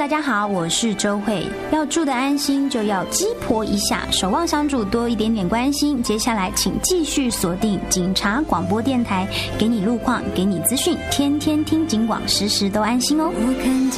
大家好，我是周慧。要住得安心，就要鸡婆一下，守望相助，多一点点关心。接下来，请继续锁定警察广播电台，给你路况，给你资讯，天天听警广，时时都安心哦。